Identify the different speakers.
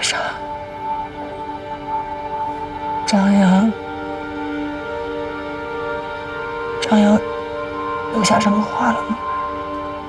Speaker 1: 上，张扬，张扬留下什么话了吗？